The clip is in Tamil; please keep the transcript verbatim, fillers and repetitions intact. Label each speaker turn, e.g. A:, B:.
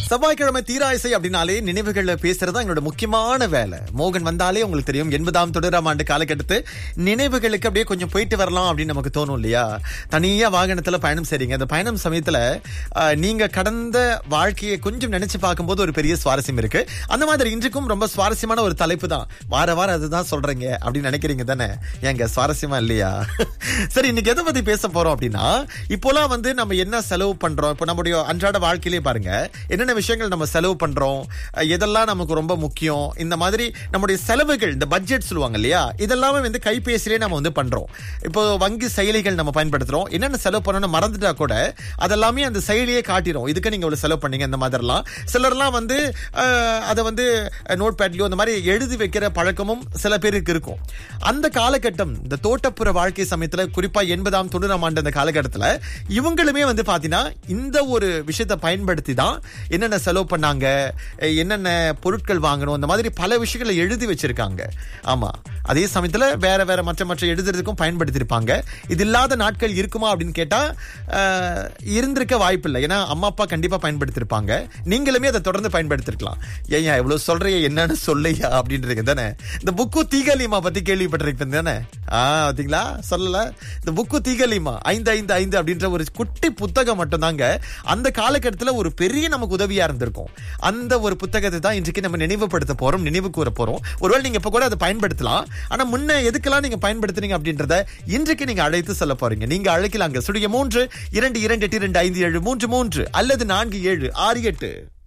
A: செவ்வாய்க்கிழமை தீராயிசை அப்படின்னாலே நினைவுகளை பேசுறது எங்களோட முக்கியமான வேலை. மோகன் வந்தாலே உங்களுக்கு தெரியும், எண்பதாம் தொடராம் ஆண்டு காலகட்டத்து நினைவுகளுக்கு அப்படியே கொஞ்சம் போயிட்டு வரலாம் அப்படின்னு நமக்கு தோணும் இல்லையா? தனியா வாகனத்துல பயணம் செய்றீங்க. அந்த பயணம் சமயத்துல அஹ், நீங்க கடந்த வாழ்க்கையை கொஞ்சம் நினைச்சு பார்க்கும்போது ஒரு பெரிய சுவாரஸ்யம் இருக்கு. அந்த மாதிரி இன்றைக்கும் ரொம்ப சுவாரஸ்யமான ஒரு தலைப்பு தான். வார வாரம் அதுதான் சொல்றீங்க அப்படின்னு நினைக்கிறீங்க தானே? ஏங்க சுவாரஸ்யமா இல்லையா? சரி, இன்னைக்கு எதை பத்தி பேச போறோம் அப்படின்னா, இப்போலாம் வந்து நம்ம என்ன செலவு பண்றோம், இப்போ நம்முடைய அன்றாட வாழ்க்கையிலே பாருங்க என்னென்ன விஷயங்கள் நம்ம செலவு பண்றோம், அஹ் எதெல்லாம் நமக்கு ரொம்ப முக்கியம், இந்த மாதிரி நம்முடைய செலவுகள், இந்த பட்ஜெட் சொல்லுவாங்க இல்லையா, இதெல்லாமே வந்து கைபேசியிலே நம்ம வந்து பண்றோம். இப்போ வங்கி செயலிகள் நம்ம பயன்படுத்துறோம். என்னென்ன செலவு பண்ணணும்னு மறந்துட்டா கூட அதெல்லாமே அந்த செயலியே காட்டிடும், இதுக்கு நீங்க இவ்வளவு செலவு பண்ணீங்க இந்த மாதிரிலாம். சிலர்லாம் வந்து அஹ், அதை வந்து நோட் பேட்லயோ இந்த மாதிரி எழுதி வைக்கிற பழக்கமும் சில பேருக்கு இருக்கும். அந்த காலகட்டம், இந்த தோட்டப்புற வாழ்க்கை சமயத்துல, குறிப்பா எண்பதாம் தொண்ணூறாம் ஆண்டு அந்த காலகட்டத்துல இவங்களுமே வந்து பாத்தீங்கன்னா இந்த ஒரு விஷயத்தை பயன்படுத்தி தான் என்னென்ன செலவு பண்ணாங்க, என்னென்ன பொருட்கள் வாங்கணும், இந்த மாதிரி பல விஷயங்களை எழுதி வச்சிருக்காங்க. ஆமா, அதே சமயத்துல வேற வேற மற்ற மற்ற எழுதுறதுக்கும் பயன்படுத்தி இருப்பாங்க. இது இல்லாத நாட்கள் இருக்குமா அப்படின்னு கேட்டா அஹ், இருந்திருக்க வாய்ப்பு இல்லை. ஏன்னா அம்மா அப்பா கண்டிப்பா பயன்படுத்தி இருப்பாங்க. நீங்களுமே அதை தொடர்ந்து பயன்படுத்திருக்கலாம். ஏன் எவ்வளவு சொல்றிய, என்னன்னு சொல்லையா அப்படின்றது தானே. இந்த புக்கு தீகலிமா பத்தி கேள்விப்பட்டிருப்பேன் தானே? ஆஹ் பாத்தீங்களா, சொல்லல. இந்த புக்கு தீகலிமா ஐந்து ஐந்து ஐந்து அப்படின்ற ஒரு குட்டி புத்தகம் மட்டும் தாங்க அந்த காலகட்டத்துல ஒரு பெரிய நமக்கு உதவியா இருந்திருக்கும். அந்த ஒரு புத்தகத்தை தான் இன்றைக்கு நம்ம நினைவுபடுத்த போறோம், நினைவு கூற போறோம். ஒருவேளை நீங்க இப்ப கூட அதை பயன்படுத்தலாம். ஆனா முன்ன எதுக்கெல்லாம் நீங்க பயன்படுத்துறீங்க அப்படின்றத இன்றைக்கு நீங்க அழைத்து சொல்ல போறீங்க. நீங்க அழைக்கலாங்க. சுடிய மூன்று இரண்டு இரண்டு எட்டு இரண்டு ஐந்து ஏழு மூன்று மூன்று அல்லது நான்கு ஏழு ஆறு எட்டு.